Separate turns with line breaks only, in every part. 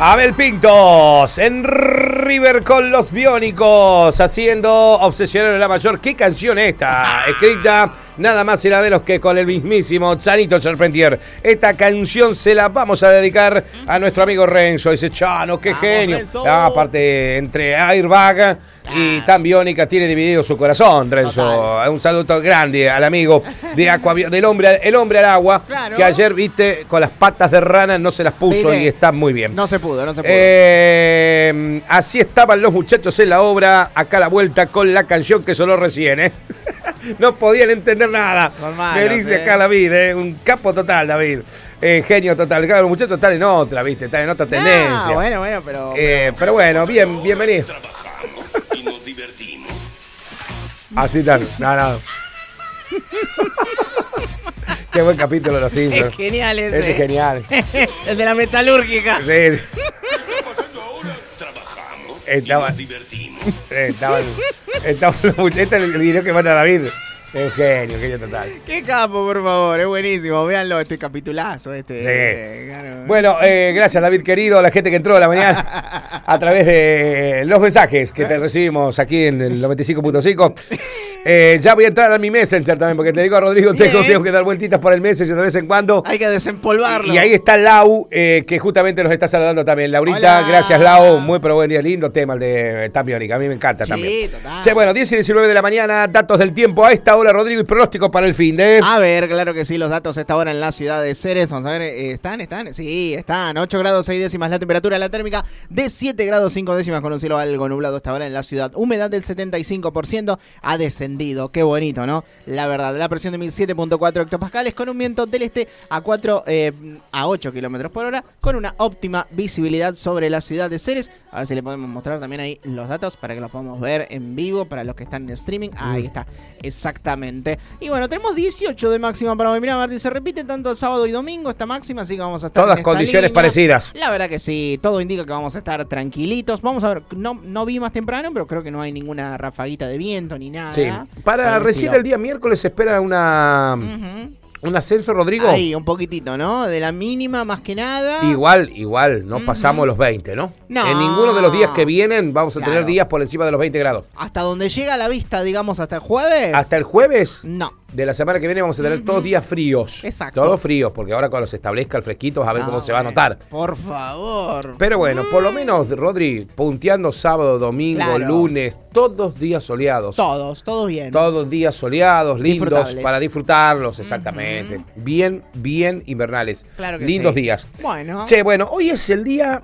Abel Pintos en River con los Biónicos, haciendo Obsesionero de la Mayor. ¿Qué canción esta? Escrita nada más y nada menos que con el mismísimo Chanito Charpentier. Esta canción se la vamos a dedicar a nuestro amigo Renzo. Dice, Chano, qué genio. Aparte, entre Airbag y tan biónica tiene dividido su corazón, Renzo. Total. Un saludo grande al amigo de el hombre al agua, claro, que ayer, viste, con las patas de rana no se las puso, ¿viste? Y está muy bien.
No se pudo.
Así estaban los muchachos en la obra, acá la vuelta con la canción que sonó recién, No podían entender nada. Me dice acá David, un capo total, David. Genio total. Claro, los muchachos están en otra, viste, están en otra tendencia.
Bueno,
pero bueno, bienvenido.
Y nos divertimos.
Así están, no. Qué buen capítulo de los Simpsons.
Es genial ese.
Es genial.
El de la metalúrgica.
Sí.
Trabajamos
y nos
divertimos.
Este es el video que manda David. Es genio total.
Qué capo, por favor, es buenísimo. Véanlo, este capitulazo.
Sí. Claro. Bueno, gracias, David querido, a la gente que entró a la mañana a través de los mensajes que te recibimos aquí en el 95.5. Ya voy a entrar a mi Messenger también, porque te digo a Rodrigo, tengo que dar vueltitas por el Messenger de vez en cuando.
Hay que desempolvarlo.
Y ahí está Lau, que justamente nos está saludando también. Laurita, hola. Gracias, Lau. Muy pero buen día, lindo tema el de Tan Biónica. A mí me encanta también.
Total.
Che, bueno, 10 y 19 de la mañana, datos del tiempo a esta hora, Rodrigo, y pronóstico para el fin de...
A ver, claro que sí, los datos a esta hora en la ciudad de Ceres. Vamos a ver, ¿están? Sí, están. 8 grados 6 décimas la temperatura, la térmica de 7 grados 5 décimas con un cielo algo nublado a esta hora en la ciudad. Humedad del 75%, ha descendido. Qué bonito, ¿no? La verdad, la presión de 1007.4 hectopascales con un viento del este a 8 kilómetros por hora, con una óptima visibilidad sobre la ciudad de Ceres. A ver si le podemos mostrar también ahí los datos para que los podamos ver en vivo para los que están en streaming. Ahí está, exactamente. Y bueno, tenemos 18 de máxima para hoy. Mirá, Martín, se repite tanto el sábado y domingo esta máxima, así que vamos a estar
todas en condiciones línea parecidas.
La verdad que sí, todo indica que vamos a estar tranquilitos. Vamos a ver, no vi más temprano, pero creo que no hay ninguna rafaguita de viento ni nada.
Sí, para recién el día miércoles se espera un ascenso, Rodrigo.
Ahí, un poquitito, ¿no? De la mínima más que nada.
Igual, no pasamos los 20, ¿no? No. En ninguno de los días que vienen vamos a tener días por encima de los 20 grados.
Hasta donde llega la vista, digamos, hasta el jueves.
¿Hasta el jueves?
No.
De la semana que viene vamos a tener todos días fríos.
Exacto.
Todos fríos, porque ahora cuando se establezca el fresquito, a ver cómo se va a notar.
Por favor.
Pero bueno, por lo menos, Rodri, punteando sábado, domingo, lunes, todos días soleados.
Todos bien.
Todos días soleados, lindos, para disfrutarlos, exactamente. Bien invernales.
Claro que
lindos
sí.
días.
Bueno.
Che, hoy es el día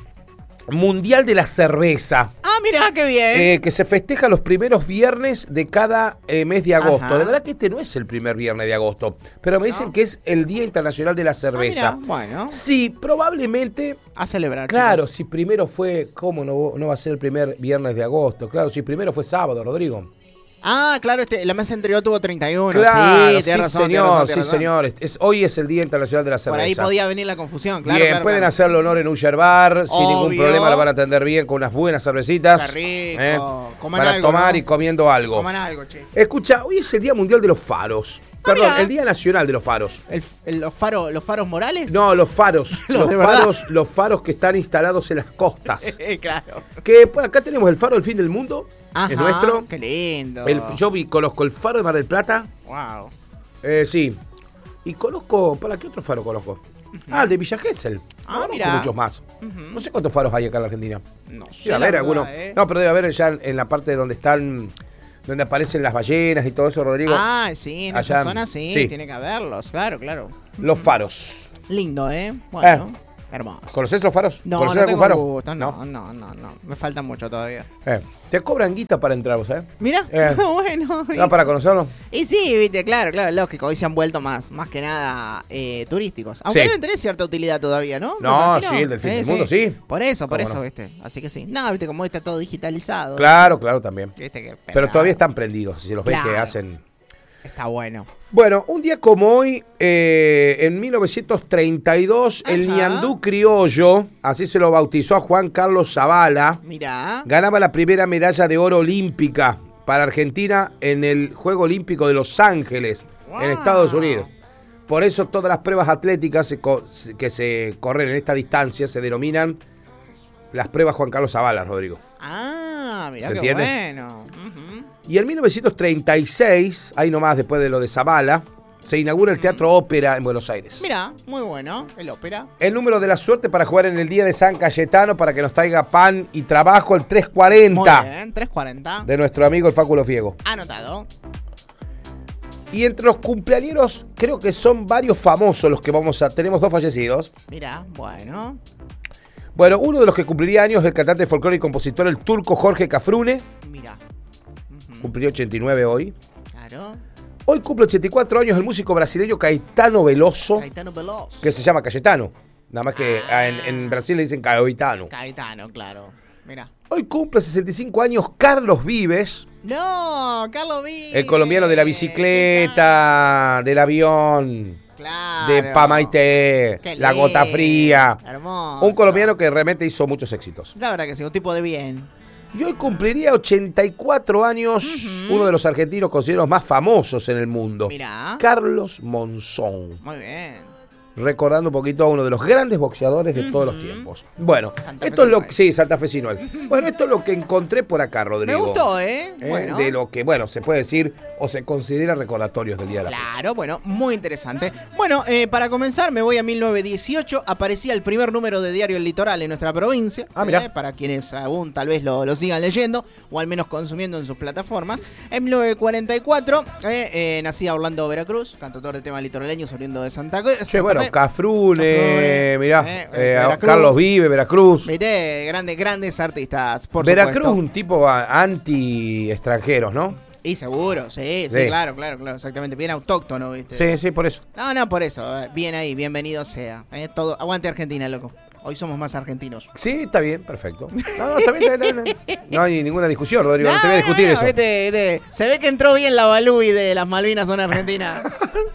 mundial de la cerveza.
Ah, mirá, qué bien.
Que se festeja los primeros viernes de cada mes de agosto.
Ajá.
De verdad que este no es el primer viernes de agosto, pero me dicen que es el Día Internacional de la Cerveza.
Mirá, bueno.
Sí, probablemente...
A celebrar.
Claro,
chicos.
si primero fue... ¿Cómo no va a ser el primer viernes de agosto? Claro, si primero fue sábado, Rodrigo.
Ah, claro, la mes anterior tuvo 31.
Claro,
sí,
señor. Hoy es el Día Internacional de la Cerveza.
Por ahí podía venir la confusión, claro.
Bien, pueden hacerle honor en Usher Bar, sin ningún problema, la van a atender bien con unas buenas cervecitas.
Qué rico.
Para
algo,
tomar,
¿no?
Y comiendo algo.
Coman algo, che.
Escucha, hoy es el Día Mundial de los Faros. Perdón, el Día Nacional de los Faros.
¿Los faros morales?
No, los faros. los faros que están instalados en las costas.
Claro.
Que acá tenemos el faro del fin del mundo.
Ajá,
es nuestro.
Qué lindo.
Yo conozco el faro de Mar del Plata.
Wow.
Sí. Y conozco, ¿para qué otro faro conozco? El de Villa Gesell.
Mira.
Muchos más. No sé cuántos faros hay acá en la Argentina.
No sé.
Debe haber alguno. No, pero debe haber ya en la parte donde donde aparecen las ballenas y todo eso, Rodrigo.
Sí, en
allá,
esa zona sí, tiene que haberlos, claro.
Los faros.
Lindo, Bueno, hermoso.
¿Conoces los faros?
No,
¿Conoces
no
algún
tengo
faro?
gusto, no. Me falta mucho todavía.
Te cobran guita para entrar, ¿vos sabés?
Mira, bueno.
¿No para conocerlo?
Y sí, viste, claro, lógico. Hoy se han vuelto más que nada turísticos. Aunque deben tener cierta utilidad todavía, ¿no?
No, sí, el del fin del mundo, sí.
Por eso, viste. Así que sí. No, viste, como está todo digitalizado.
Claro, también.
Viste
pero todavía están prendidos, si los ves que hacen...
Está bueno.
Bueno, un día como hoy, en 1932, el ñandú criollo, así se lo bautizó a Juan Carlos Zavala, ganaba la primera medalla de oro olímpica para Argentina en el Juego Olímpico de Los Ángeles, en Estados Unidos. Por eso todas las pruebas atléticas que se corren en esta distancia se denominan las pruebas Juan Carlos Zavala, Rodrigo.
Ah, mirá
¿Se
qué
entiende?
bueno. Ujú.
Y en 1936, ahí nomás después de lo de Zavala, se inaugura el Teatro Ópera en Buenos Aires.
Mirá, muy bueno, el ópera.
El número de la suerte para jugar en el día de San Cayetano para que nos traiga pan y trabajo, el 340.
Muy bien, 340.
De nuestro amigo el Fáculo Fiego.
Anotado.
Y entre los cumpleañeros, creo que son varios famosos los que tenemos 2 fallecidos.
Mirá, bueno.
Bueno, uno de los que cumpliría años es el cantante folclórico y compositor, el turco Jorge Cafrune.
Mirá.
Cumpliría 89 hoy.
Claro.
Hoy cumple 84 años el músico brasileño Caetano Veloso,
Caetano Veloz.
que se llama Cayetano. Nada más que en Brasil le dicen Caetano.
Caetano, claro. Mirá.
Hoy cumple 65 años Carlos Vives,
No, Carlos Vives.
el colombiano de la bicicleta, del avión,
Claro.
de Pamaité,
Qué
La Gota
lindo.
Fría.
Hermoso.
Un colombiano que realmente hizo muchos éxitos.
La verdad que sí, un tipo de bien.
Y hoy cumpliría 84 años uno de los argentinos considerados más famosos en el mundo.
Mirá.
Carlos Monzón.
Muy bien.
Recordando un poquito a uno de los grandes boxeadores de todos los tiempos. Bueno, esto es lo que... Sí, santafesino él. Bueno, esto es lo que encontré por acá, Rodrigo.
Me gustó, ¿eh? Bueno.
De lo que, bueno, se puede decir o se considera recordatorios del día de la fecha.
Claro, bueno, muy interesante. Bueno, para comenzar me voy a 1918. Aparecía el primer número de Diario El Litoral en nuestra provincia.
Ah, mirá.
Para quienes aún tal vez lo sigan leyendo o al menos consumiendo en sus plataformas. En 1944 nacía Orlando Veracruz, cantautor de temas litoraleños oriundo de Santa Cruz.
Sí, bueno, Cafrune,
Cafrune,
mirá,
Veracruz.
Carlos Vive, Veracruz.
¿Viste? Grandes artistas, por
Veracruz
supuesto.
es un tipo anti-extranjeros, ¿no?
Y seguro, sí,
Sí.
claro, exactamente. Bien autóctono, ¿viste?
Sí, sí, por eso.
No, por eso. Bien ahí, bienvenido sea. Todo, aguante Argentina, loco. Hoy somos más argentinos.
Sí, está bien, perfecto. No, está bien. No hay ninguna discusión, Rodrigo, no te voy a discutir eso.
Viste, se ve que entró bien la Balui de las Malvinas son argentinas.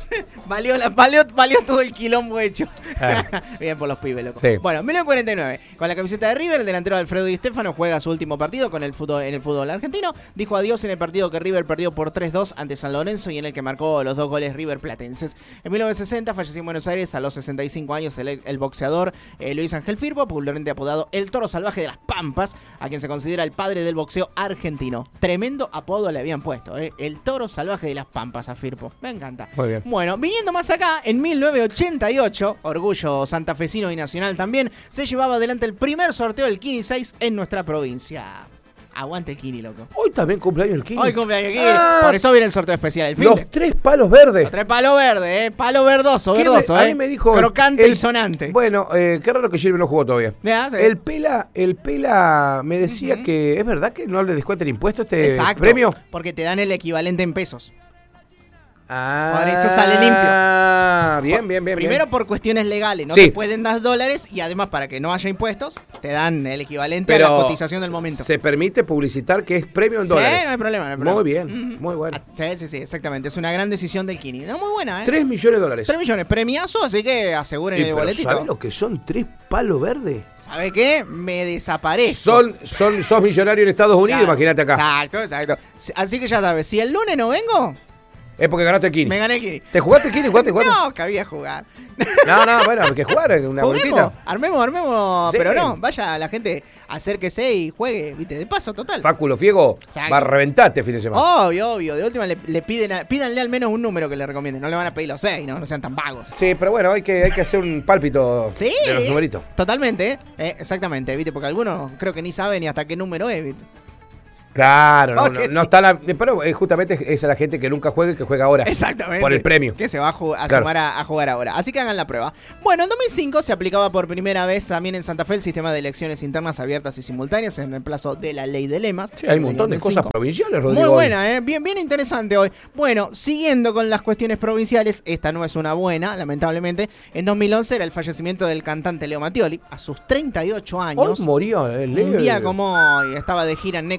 valió todo el quilombo hecho. Bien por los pibes, loco.
Sí.
Bueno, 1949. Con la camiseta de River, el delantero Alfredo Di Stéfano juega su último partido en el fútbol argentino. Dijo adiós en el partido que River perdió por 3-2 ante San Lorenzo y en el que marcó los 2 goles River platenses. En 1960 falleció en Buenos Aires a los 65 años el boxeador Luis Ángel Firpo, popularmente apodado El Toro Salvaje de las Pampas, a quien se considera el padre del boxeo argentino. Tremendo apodo le habían puesto, El Toro Salvaje de las Pampas a Firpo. Me encanta.
Muy bien.
Bueno, viniendo más acá, en 1988, orgullo santafesino y nacional también, se llevaba adelante el primer sorteo del Kini 6 en nuestra provincia. Aguante el Kini, loco.
Hoy también cumpleaños el Kini.
Hoy cumpleaños Kini.
Ah,
Por eso viene el sorteo especial. El fin
los
de...
3 palos verdes.
Los 3 palos verdes, Palo verdoso,
¿Qué
verdoso,
a mí me dijo
crocante y sonante.
Bueno, qué raro que Gilbert no jugó todavía.
Ya, sí.
El Pela me decía que es verdad que no le descuenta el impuesto
Exacto,
premio.
porque te dan el equivalente en pesos.
Ah,
Por eso sale limpio.
Bien.
Primero por cuestiones legales, no
Sí.
te pueden dar dólares y además para que no haya impuestos, te dan el equivalente
Pero
a la cotización del momento.
se permite publicitar que es premio en
Sí,
dólares.
no hay problema.
Muy bien, muy bueno.
Sí, exactamente. Es una gran decisión del Kini. No, muy buena,
3 millones de dólares.
3 millones, premiazo, así que aseguren
Y,
el
pero
boletito.
¿sabés lo que son 3 palos verdes?
¿Sabe qué? Me desaparezco.
Sos millonario en Estados Unidos,
Claro.
imagínate acá.
Exacto. Así que ya sabes, si el lunes no vengo,
Es porque ganaste el Kini.
me gané el Kini.
¿Te jugaste el Kini? ¿Jugaste?
No, cabía jugar.
No, bueno, hay que jugar una
Juguemos,
bolsita.
armemos,
Sí.
pero no, vaya la gente, acérquese y juegue, viste, de paso, total.
Fáculo Fiego
Exacto.
va a reventarte el fin de semana.
Obvio, de última le pídanle al menos un número que le recomienden, no le van a pedir los 6, no sean tan vagos.
Sí, pero bueno, hay que hacer un pálpito
Sí,
de los numeritos.
totalmente, exactamente, viste, porque algunos creo que ni saben ni hasta qué número es, viste.
Claro,
Ok.
no está la. Pero justamente es a la gente que nunca juega y que juega ahora.
Exactamente.
Por el premio.
Que se va a
Claro.
sumar a jugar ahora. Así que hagan la prueba. Bueno, en 2005 se aplicaba por primera vez también en Santa Fe el sistema de elecciones internas abiertas y simultáneas en reemplazo de la ley de lemas.
Sí, hay un montón de
2005.
cosas provinciales, Rodrigo.
Muy
hoy.
buena, bien interesante hoy. Bueno, siguiendo con las cuestiones provinciales, esta no es una buena, lamentablemente. En 2011 era el fallecimiento del cantante Leo Mattioli, a sus 38 años.
Hoy murió el Leo.
Un día como hoy, estaba de gira en Necochea, en la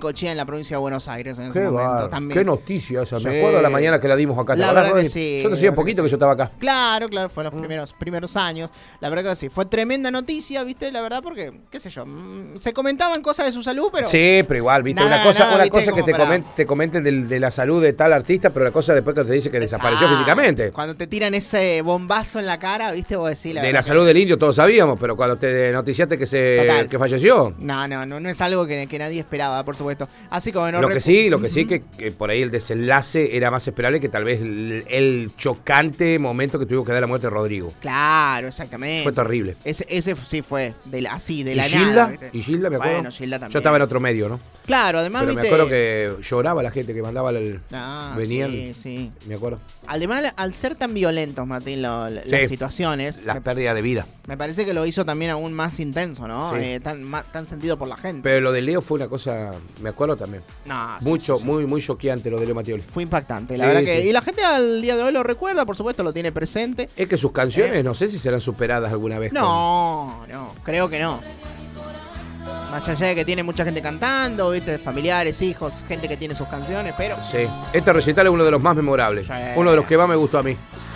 provincia de Buenos Aires en ese
Qué
momento
bárbaro.
también.
Qué noticia esa.
Sí.
Me acuerdo de la mañana que la dimos acá. ¿te
La
acordás,
verdad que
Rodri?
sí,
Yo te
la
hacía
verdad
poquito
que
que yo estaba acá.
Claro, fue los primeros años. La verdad que sí, fue tremenda noticia, ¿viste? La verdad porque, qué sé yo, se comentaban cosas de su salud, pero...
Sí, pero igual, viste,
Nada,
una cosa,
nada,
una
viste,
cosa que
como para-
te comenten de la salud de tal artista, pero la cosa después que te dice que desapareció
Ah,
físicamente.
Cuando te tiran ese bombazo en la cara, ¿viste? Vos decís la
De
verdad
la
que-
salud del indio todos sabíamos, pero cuando te noticiaste
Total.
que falleció.
No es algo que nadie esperaba, por supuesto. Así como no
Lo que sí, que por ahí el desenlace era más esperable que tal vez el chocante momento que tuvimos que dar la muerte de Rodrigo.
Claro, exactamente.
Fue terrible.
Ese sí fue así, de
¿Y
la
Gilda?
nada. ¿viste?
¿Y Gilda, me acuerdo?
Bueno, Gilda también.
Yo estaba en otro medio, ¿no?
Claro, además,
Pero
¿viste?
me acuerdo que lloraba la gente que mandaba venían.
Sí.
Me acuerdo.
Además, al ser tan violentos, Martín, las
Sí.
situaciones,
Las pérdidas de vida.
me parece que lo hizo también aún más intenso, ¿no?
Sí.
Tan sentido por la gente.
Pero lo de Leo fue una cosa, me acuerdo también.
No, sí,
Mucho,
sí, sí.
muy choqueante lo de Leo Mattioli.
Fue impactante, la
Sí,
verdad que...
sí.
Y la gente al día de hoy lo recuerda, por supuesto, lo tiene presente.
Es que sus canciones, no sé si serán superadas alguna vez.
No, creo que no. Más allá de que tiene mucha gente cantando, ¿viste? Familiares, hijos, gente que tiene sus canciones, pero...
Sí. Este recital es uno de los más memorables.
Sí.
Uno de los que más me gustó a mí.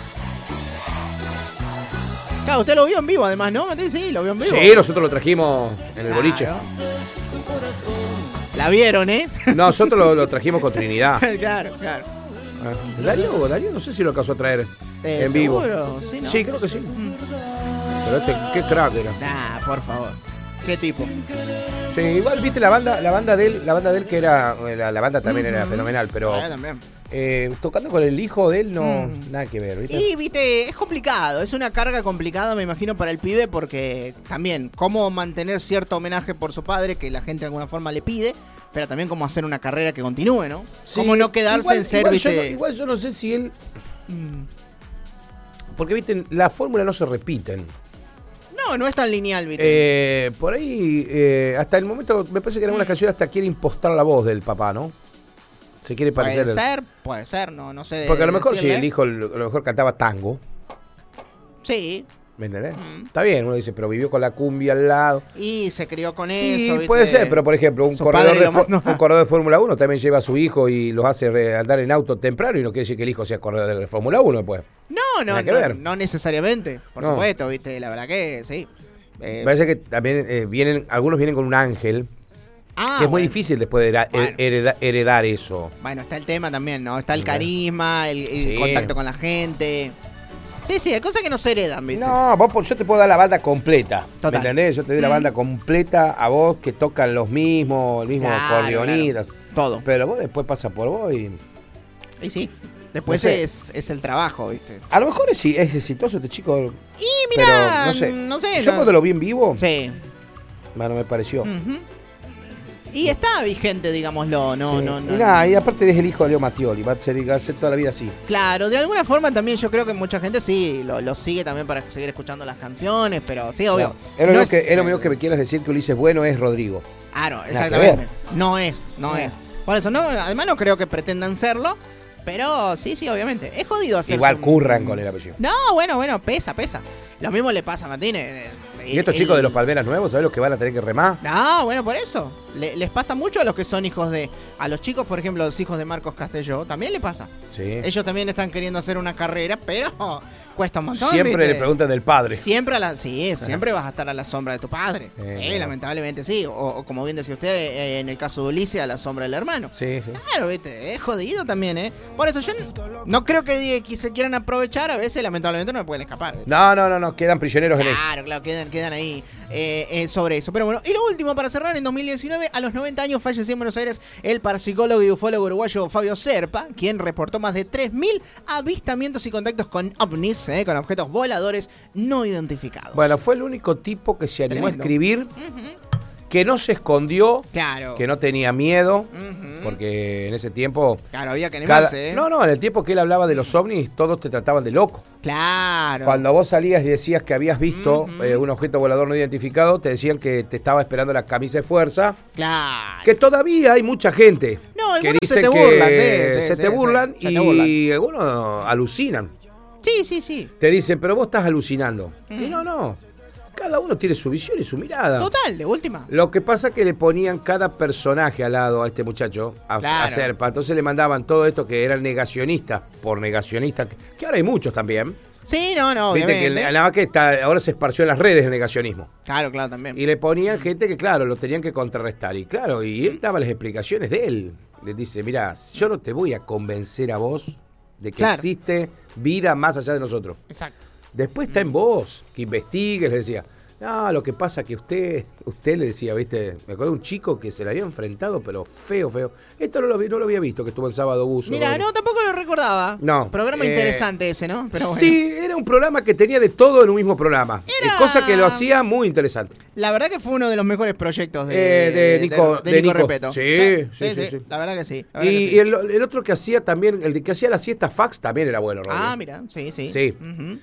Claro, usted lo vio en vivo, además, ¿no? Sí, lo vio en vivo.
Sí, nosotros lo trajimos en el
Claro.
boliche.
La vieron, ¿eh?
Nosotros lo trajimos con Trinidad.
claro.
Darío, no sé si lo alcanzó a traer en vivo.
¿Seguro? Sí, ¿no?
Sí, creo que sí. Pero qué crack era.
Nah, por favor. ¿Qué tipo?
Sí, igual viste la banda de él que era, la banda también era fenomenal, pero
También.
tocando con el hijo de él no, nada que ver, ¿viste?
Y, viste, es complicado, es una carga complicada, me imagino, para el pibe, porque también, cómo mantener cierto homenaje por su padre, que la gente de alguna forma le pide, pero también cómo hacer una carrera que continúe, ¿no?
Sí,
Cómo no quedarse en ser,
igual
viste...
igual yo no sé si él... Porque, viste, la fórmula no se repiten.
No es tan lineal, viste.
Por ahí, hasta el momento, me parece que en algunas canciones hasta quiere impostar la voz del papá, ¿no? Se quiere parecer...
Puede ser, no sé.
Porque a lo mejor si
decirle.
el hijo a lo mejor cantaba tango,
Sí,
¿me entendés? Está bien, uno dice, pero vivió con la cumbia al lado.
y se crió con
Sí,
eso, ¿viste?
puede ser, pero por ejemplo, un
Su padre lo mandó.
corredor de Fórmula 1 también lleva a su hijo y los hace andar en auto temprano y no quiere decir que el hijo sea corredor de Fórmula 1 después. Nada que ver.
No necesariamente, por
No.
supuesto, viste, la verdad que sí.
Me parece que también algunos vienen con un ángel, que es muy difícil después de
Bueno.
heredar eso.
Bueno, está el tema también, ¿no? Está el
Bueno.
carisma, el
Sí.
contacto con la gente. Sí, hay cosas que no se heredan, ¿viste?
No, yo te puedo dar la banda completa.
Total.
¿Me entendés? Yo te doy la banda completa a vos que tocan el mismo
Claro,
acordeonista.
claro. Todo.
Pero vos después pasa por vos y.
Y sí. Después
No sé.
es el trabajo, ¿viste?
A lo mejor es exitoso este chico.
Y mira,
pero
no sé.
Yo cuando lo vi en vivo,
Sí.
bueno, me pareció.
Ujú. Y está vigente, digámoslo, no.
Y nada, y aparte eres el hijo de Leo Mattioli, va a ser toda la vida así.
Claro, de alguna forma también yo creo que mucha gente sí lo sigue también para seguir escuchando las canciones, pero sí, obvio.
No, es lo
No
mismo es lo mismo que me quieras decir que Ulises Bueno es Rodrigo.
Claro,
que
exactamente.
ver.
No es. Por eso, además no creo que pretendan serlo, pero sí, obviamente. Es jodido hacer.
Igual curran con el apellido.
No, bueno, pesa. Lo mismo le pasa a Martínez.
Y estos chicos de los Palmeras Nuevos, ¿sabes los que van a tener que remar?
No, bueno, por eso. Les pasa mucho a los que son hijos de... A los chicos, por ejemplo, los hijos de Marcos Castelló, también le pasa.
Sí.
Ellos también están queriendo hacer una carrera, pero cuesta un montón.
Siempre
¿viste?
le preguntan del padre.
Siempre siempre vas a estar a la sombra de tu padre. Sí,
bueno.
lamentablemente sí. O como bien decía usted, en el caso de Ulises, a la sombra del hermano.
Sí.
Claro, viste, es jodido también, ¿eh? Por eso yo no creo que se quieran aprovechar, a veces lamentablemente no me pueden escapar. ¿viste?
No, quedan prisioneros en él.
Claro, quedan ahí sobre eso. Pero bueno, y lo último para cerrar, en 2019, a los 90 años falleció en Buenos Aires el parapsicólogo y ufólogo uruguayo Fabio Serpa, quien reportó más de 3.000 avistamientos y contactos con ovnis, con objetos voladores no identificados.
Bueno, fue el único tipo que se animó
Tremendo.
a escribir, que no se escondió,
Claro.
que no tenía miedo,
Ujú.
porque en ese tiempo...
Claro, había que animarse, ¿eh?
No, en el tiempo que él hablaba de los ovnis, todos te trataban de loco.
Claro.
Cuando vos salías y decías que habías visto un objeto volador no identificado, te decían que te estaba esperando la camisa de fuerza.
Claro.
Que todavía hay mucha gente
No,
que
algunos
dicen
se te
que
burlan, sí,
se
sí,
te
sí,
burlan
sí, se
y
te burlan.
algunos alucinan.
Sí.
Te dicen, pero vos estás alucinando. Y no. Cada uno tiene su visión y su mirada.
Total, de última.
Lo que pasa es que le ponían cada personaje al lado a este muchacho a
Claro.
Serpa. Entonces le mandaban todo esto que era el negacionista, por negacionista, que ahora hay muchos también.
Sí, no,
Viste que
obviamente.
nada más que ahora se esparció en las redes el negacionismo.
Claro, también.
Y le ponían gente que, claro, lo tenían que contrarrestar. Y claro, y él daba las explicaciones de él. Le dice, mira, yo no te voy a convencer a vos de que
Claro.
existe vida más allá de nosotros.
Exacto.
Después está en vos, que investigues, le decía. No, lo que pasa que usted le decía, viste, me acuerdo de un chico que se le había enfrentado, pero feo. Esto no lo había visto, que estuvo en Sábado Buzo.
Mira, no, tampoco lo recordaba.
No,
Programa interesante ese, ¿no? Pero bueno.
Sí, era un programa que tenía de todo en un mismo programa.
Era-
Cosa que lo hacía muy interesante.
La verdad que fue uno de los mejores proyectos
De Nico
Repeto.
Sí.
La verdad que sí.
Y el otro que hacía también, el de que hacía la siesta fax, también era bueno, Rodri.
Ah, mira, sí.
Sí.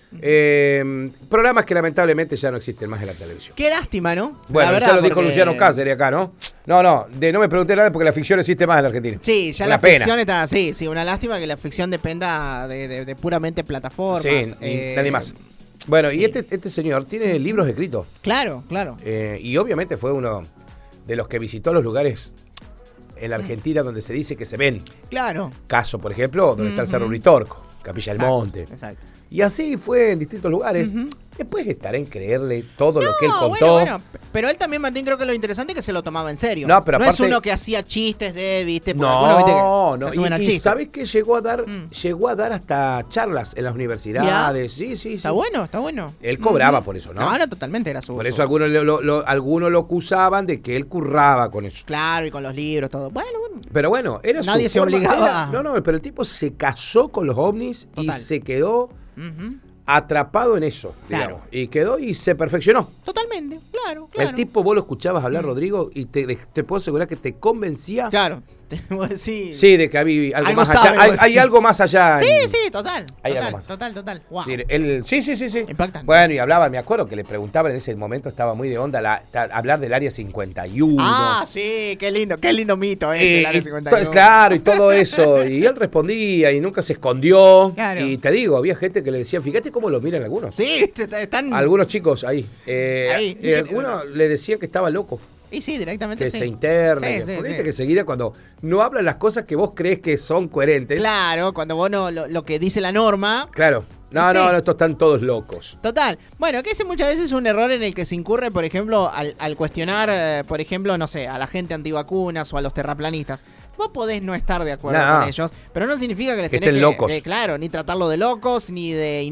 Ujú.
Programas que lamentablemente ya no existen más en la televisión.
Qué lástima, ¿no?
Bueno,
La verdad,
ya lo dijo
porque-
Luciano Cáceres acá, ¿no? No, no me pregunté nada porque la ficción existe más en la Argentina.
Sí, ya
Una
la
pena.
ficción está, sí, una lástima que la ficción dependa de puramente plataformas.
Sí, y nadie más. Bueno,
sí.
y este señor tiene libros escritos.
Claro.
Y obviamente fue uno de los que visitó los lugares en la Argentina donde se dice que se ven.
Claro.
Caso, por ejemplo, donde está el Cerro Uritorco, Capilla del
Exacto,
Monte.
Exacto.
Y así fue en distintos lugares. Después estaré en creerle todo lo que él contó.
Bueno, pero él también, Martín, creo que lo interesante es que se lo tomaba en serio.
No, pero
no
aparte-
es uno que hacía chistes de, viste, porque algunos, viste,
No,
que se suben a
y
chistes.
sabes que llegó a dar hasta charlas en las universidades. Sí.
Está bueno.
Él cobraba por eso, ¿no?
No, totalmente era su.
Por eso algunos algunos lo acusaban de que él curraba con eso.
Claro, y con los libros, todo. Bueno.
Pero bueno, era
Nadie
su
se
forma.
obligaba.
No, pero el tipo se casó con los ovnis y
Total.
se quedó
Ujú.
atrapado en eso,
Claro.
digamos. Y quedó y se perfeccionó.
Totalmente, claro.
El tipo, vos lo escuchabas hablar, Rodrigo, y te puedo asegurar que te convencía.
Claro. Sí.
Sí, de que había algo,
Algo
más
sabe,
allá. Hay,
vos.
hay algo más allá.
Sí, total.
Hay algo más.
Total. Wow.
Sí, sí.
Impactante.
Bueno, y hablaba, me acuerdo que le preguntaban en ese momento, estaba muy de onda hablar del área 51.
Ah, sí, qué lindo mito ese, el área
y
51.
claro, y todo eso. Y él respondía y nunca se escondió.
Claro.
Y te digo, había gente que le decía, fíjate cómo lo miran algunos.
Sí, están.
Algunos chicos ahí.
Ahí.
Algunos le decían que estaba loco.
Y sí, directamente
Que
sí.
se interna.
Sí,
Porque
sí.
viste que seguida cuando no hablan las cosas que vos crees que son coherentes.
Claro, cuando vos no, lo que dice la norma.
Claro. No,
Sí.
no, estos están todos locos.
Total. Bueno, que ese muchas veces es un error en el que se incurre, por ejemplo, al cuestionar, por ejemplo, no sé, a la gente antivacunas o a los terraplanistas. Vos podés no estar de acuerdo
No.
con ellos, pero no significa que les
Que
tenés
estén locos.
claro, ni tratarlo de locos, ni de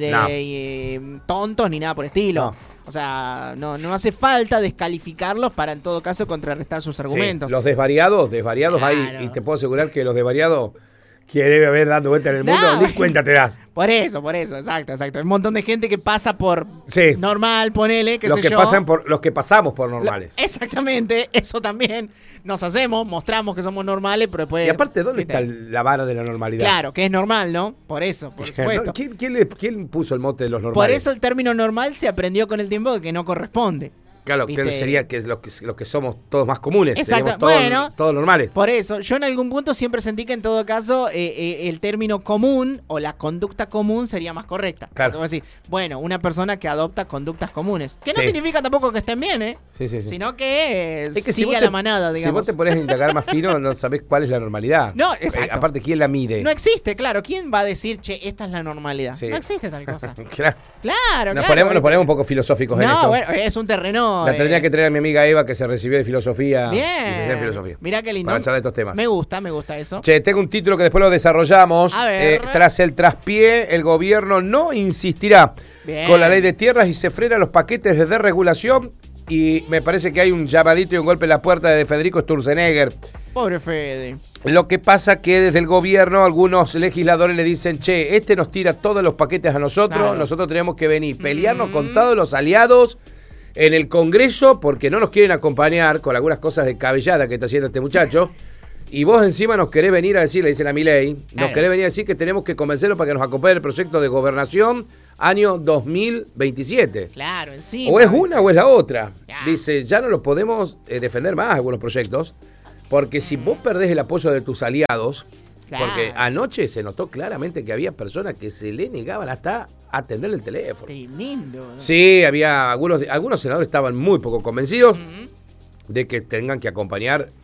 No.
tontos, ni nada por el estilo.
No.
O sea, no hace falta descalificarlos para en todo caso contrarrestar sus argumentos.
Sí, los desvariados
Claro.
hay. Y te puedo asegurar que los desvariados que debe haber dando vuelta en el mundo,
No,
ni cuenta te das.
Por eso, exacto. Hay un montón de gente que pasa por
Sí.
normal, ponele, qué
Los
sé
que,
yo.
los que pasamos por normales.
Exactamente, eso también nos hacemos, mostramos que somos normales, pero después...
Y aparte, ¿dónde
¿viste?
está la vara de la normalidad?
Claro, que es normal, ¿no? Por eso, por supuesto.
¿Quién puso el mote de los normales?
Por eso el término normal se aprendió con el tiempo de que no corresponde.
Claro, que
¿viste?
sería que es los que somos todos más comunes.
Exacto,
seríamos todos,
bueno.
todos normales.
Por eso, yo en algún punto siempre sentí que en todo caso el término común o la conducta común sería más correcta.
Claro.
Porque vos decís, bueno, una persona que adopta conductas comunes. Que no
Sí.
significa tampoco que estén bien, ¿eh?
Sí.
Sino que,
Es que si
sigue
vos
a
te-
la manada,
Si
digamos.
vos te pones a indagar más fino, no sabés cuál es la normalidad.
No, exacto.
Aparte, ¿quién la mide?
No existe, claro. ¿Quién va a decir, che, esta es la normalidad?
Sí.
No existe tal cosa.
Claro.
Claro,
Nos
claro.
ponemos un poco filosóficos en
No,
esto.
bueno, es un terreno.
La tendría que traer a mi amiga Eva, que se recibió de filosofía.
Bien.
Licenciada en filosofía.
Mirá qué lindo.
Para charlar de estos temas.
Me gusta eso.
Che, tengo un título que después lo desarrollamos.
A ver.
Tras el traspié, el gobierno no insistirá
Bien.
con la ley de tierras y se frenan los paquetes de desregulación. Y me parece que hay un llamadito y un golpe en la puerta de Federico Sturzenegger.
Pobre Fede.
Lo que pasa que desde el gobierno algunos legisladores le dicen, che, este nos tira todos los paquetes a nosotros,
Claro.
nosotros tenemos que venir, pelearnos con todos los aliados en el Congreso porque no nos quieren acompañar con algunas cosas de cabellada que está haciendo este muchacho. Y vos encima nos querés venir a decir, le dicen a Milei, nos
Claro.
querés venir a decir que tenemos que convencerlo para que nos acompañe el proyecto de gobernación año 2027.
Claro, encima.
O es una o es la otra.
Ya.
Dice, ya no lo podemos defender más algunos proyectos, porque si vos perdés el apoyo de tus aliados,
Claro.
porque anoche se notó claramente que había personas que se le negaban hasta atender el teléfono.
Tremendo. ¿no?
Sí, había algunos senadores estaban muy poco convencidos de que tengan que acompañar